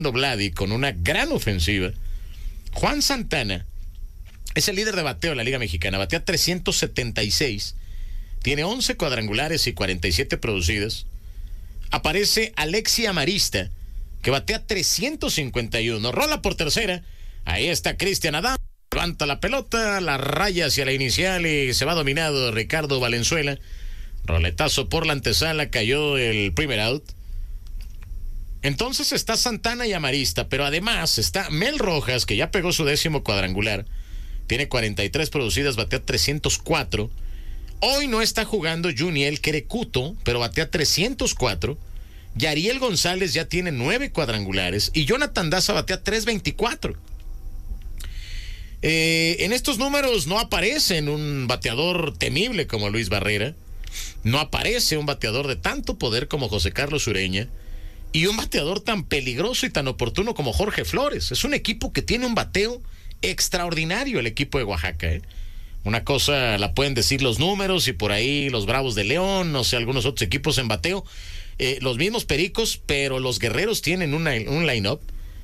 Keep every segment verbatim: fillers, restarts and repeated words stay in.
Vladi con una gran ofensiva. Juan Santana es el líder de bateo en la Liga Mexicana, batea trescientos setenta y seis, tiene once cuadrangulares y cuarenta y siete producidas. Aparece Alexi Amarista, que batea trescientos cincuenta y uno, rola por tercera. Ahí está Cristian Adán, levanta la pelota, la raya hacia la inicial y se va dominado Ricardo Valenzuela. Roletazo por la antesala, cayó el primer out. Entonces está Santana y Amarista, pero además está Mel Rojas, que ya pegó su décimo cuadrangular, tiene cuarenta y tres producidas, batea trescientos cuatro. Hoy no está jugando Juniel Querecuto, pero batea trescientos cuatro. Yariel González ya tiene nueve cuadrangulares y Jonathan Daza batea trescientos veinticuatro. Eh, en estos números no aparece un bateador temible como Luis Barrera, no aparece un bateador de tanto poder como José Carlos Ureña, y un bateador tan peligroso y tan oportuno como Jorge Flores. Es un equipo que tiene un bateo extraordinario, el equipo de Oaxaca, ¿eh? Una cosa la pueden decir los números y por ahí los Bravos de León, no sé, algunos otros equipos en bateo, eh, los mismos Pericos, pero los Guerreros tienen una, un line-up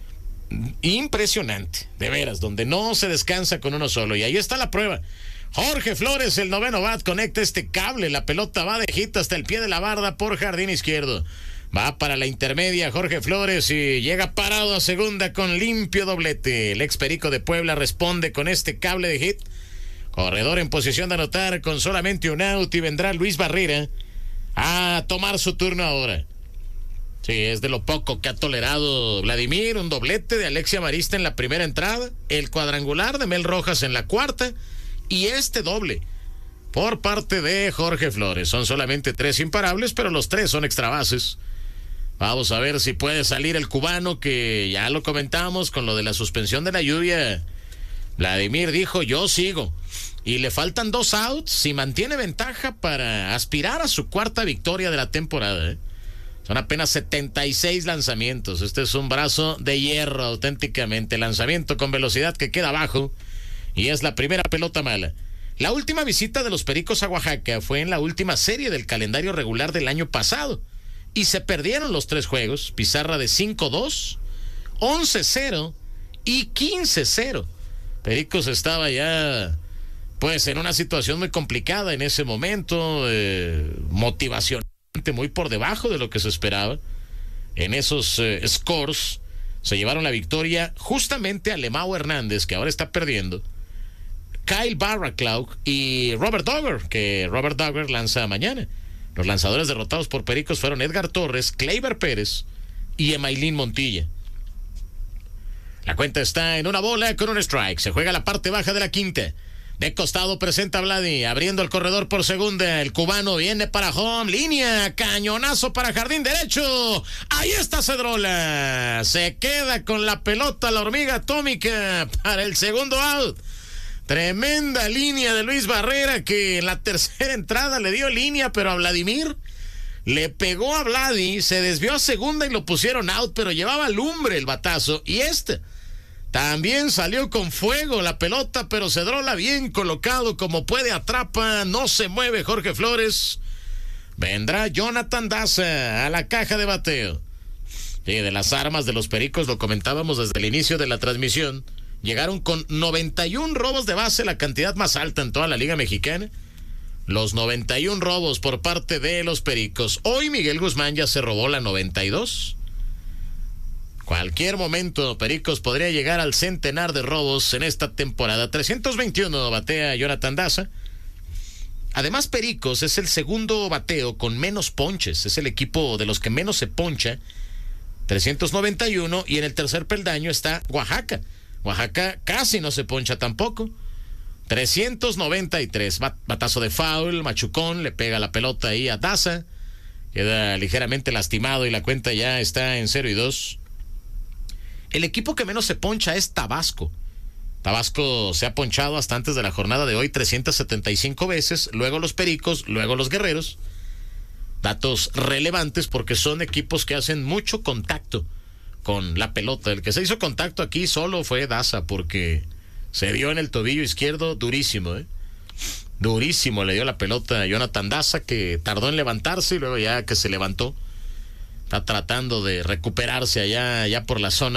impresionante, de veras, donde no se descansa con uno solo. Y ahí está la prueba. Jorge Flores, el noveno bat, conecta este cable, la pelota va de hit hasta el pie de la barda por jardín izquierdo. Va para la intermedia Jorge Flores y llega parado a segunda con limpio doblete. El ex Perico de Puebla responde con este cable de hit. Corredor en posición de anotar con solamente un out y vendrá Luis Barrera a tomar su turno ahora. Sí, es de lo poco que ha tolerado Vladimir, un doblete de Alexia Amarista en la primera entrada, el cuadrangular de Mel Rojas en la cuarta y este doble por parte de Jorge Flores. Son solamente tres imparables, pero los tres son extra bases. Vamos a ver si puede salir el cubano, que ya lo comentamos con lo de la suspensión de la lluvia. Vladimir dijo, yo sigo. Y le faltan dos outs si mantiene ventaja para aspirar a su cuarta victoria de la temporada, ¿eh? Son apenas setenta y seis lanzamientos. Este es un brazo de hierro auténticamente. Lanzamiento con velocidad que queda abajo. Y es la primera pelota mala. La última visita de los Pericos a Oaxaca fue en la última serie del calendario regular del año pasado. Y se perdieron los tres juegos. Pizarra de cinco dos, once cero y quince cero. Pericos estaba ya, pues, en una situación muy complicada en ese momento. Eh, motivacionante, muy por debajo de lo que se esperaba. En esos eh, scores se llevaron la victoria justamente a Lemao Hernández, que ahora está perdiendo, Kyle Barraclough y Robert Dogger, que Robert Dogger lanza mañana. Los lanzadores derrotados por Pericos fueron Edgar Torres, Kleiber Pérez y Emailín Montilla. La cuenta está en una bola con un strike. Se juega la parte baja de la quinta. De costado presenta Vladi, abriendo el corredor por segunda. El cubano viene para home, línea, cañonazo para jardín derecho. Ahí está Cedrola. Se queda con la pelota la hormiga atómica para el segundo out. Tremenda línea de Luis Barrera, que en la tercera entrada le dio línea, pero a Vladimir le pegó a Vladi, se desvió a segunda y lo pusieron out, pero llevaba lumbre el batazo. Y este también salió con fuego la pelota, pero Cedrola bien colocado como puede, atrapa, no se mueve Jorge Flores. Vendrá Jonathan Daza a la caja de bateo. Sí, de las armas de los Pericos, lo comentábamos desde el inicio de la transmisión. Llegaron con noventa y uno robos de base, la cantidad más alta en toda la Liga Mexicana. Los noventa y uno robos por parte de los Pericos. Hoy Miguel Guzmán ya se robó la noventa y dos. Cualquier momento Pericos podría llegar al centenar de robos en esta temporada. trescientos veintiuno batea Jonathan Daza. Además, Pericos es el segundo bateo con menos ponches. Es el equipo de los que menos se poncha. trescientos noventa y uno. Y en el tercer peldaño está Oaxaca. Oaxaca casi no se poncha tampoco. trescientos noventa y tres. Bat- batazo de foul, machucón, le pega la pelota ahí a Daza. Queda ligeramente lastimado y la cuenta ya está en cero y dos. El equipo que menos se poncha es Tabasco. Tabasco se ha ponchado hasta antes de la jornada de hoy trescientas setenta y cinco veces, luego los Pericos, luego los Guerreros. Datos relevantes porque son equipos que hacen mucho contacto con la pelota. El que se hizo contacto aquí solo fue Daza, porque se dio en el tobillo izquierdo durísimo, ¿eh? Durísimo le dio la pelota a Jonathan Daza, que tardó en levantarse y luego ya que se levantó, Está tratando de recuperarse allá, allá por la zona